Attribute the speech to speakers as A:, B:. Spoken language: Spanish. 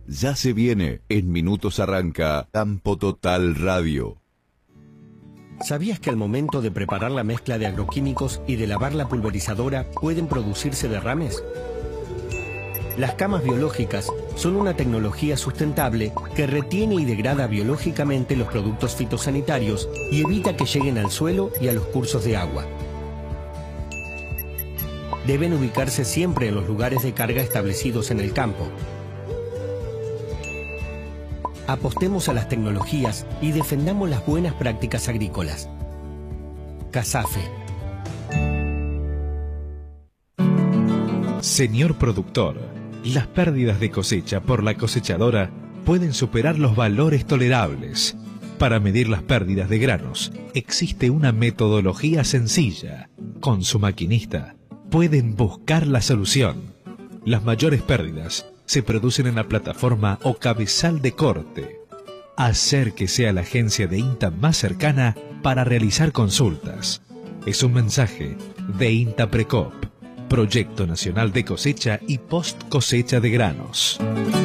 A: Ya se viene, en minutos arranca Campo Total Radio.
B: ¿Sabías que al momento de preparar la mezcla de agroquímicos y de lavar la pulverizadora pueden producirse derrames? Las camas biológicas son una tecnología sustentable que retiene y degrada biológicamente los productos fitosanitarios y evita que lleguen al suelo y a los cursos de agua. Deben ubicarse siempre en los lugares de carga establecidos en el campo. Apostemos a las tecnologías y defendamos las buenas prácticas agrícolas. CASAFE.
C: Señor productor, las pérdidas de cosecha por la cosechadora pueden superar los valores tolerables. Para medir las pérdidas de granos, existe una metodología sencilla. Con su maquinista, pueden buscar la solución. Las mayores pérdidas se producen en la plataforma o cabezal de corte. Acérquese a la agencia de INTA más cercana para realizar consultas. Es un mensaje de INTA Precop, Proyecto Nacional de Cosecha y Post Cosecha de Granos.